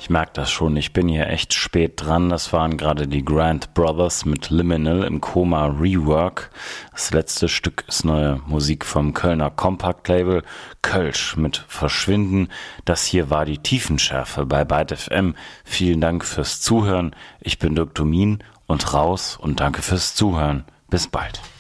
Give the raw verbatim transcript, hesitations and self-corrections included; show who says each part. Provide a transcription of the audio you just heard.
Speaker 1: Ich merke das schon, ich bin hier echt spät dran. Das waren gerade die Grand Brothers mit Liminal im Koma Rework. Das letzte Stück ist neue Musik vom Kölner Compact-Label Kölsch mit Verschwinden. Das hier war die Tiefenschärfe bei Byte F M. Vielen Dank fürs Zuhören. Ich bin Dirk Domin und raus und danke fürs Zuhören. Bis bald.